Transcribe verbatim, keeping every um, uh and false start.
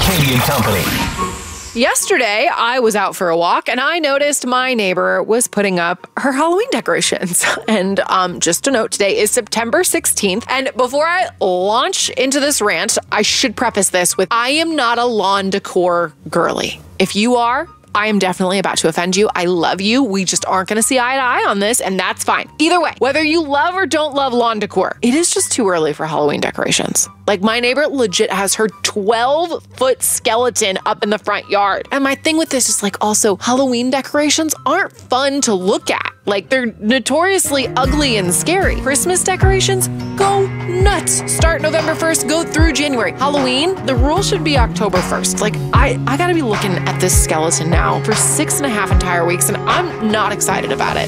Katie and Company. Yesterday, I was out for a walk and I noticed my neighbor was putting up her Halloween decorations. And um, just a note, today is September sixteenth. And before I launch into this rant, I should preface this with, I am not a lawn decor girly. If you are, I am definitely about to offend you. I love you. We just aren't going to see eye to eye on this, and that's fine. Either way, whether you love or don't love lawn decor, it is just too early for Halloween decorations. Like, my neighbor legit has her twelve foot skeleton up in the front yard. And my thing with this is, like, also, Halloween decorations aren't fun to look at. Like, they're notoriously ugly and scary. Christmas decorations, go nuts. Start November first, go through January. Halloween, the rule should be October first. Like, I, I gotta be looking at this skeleton now for six and a half entire weeks, and I'm not excited about it.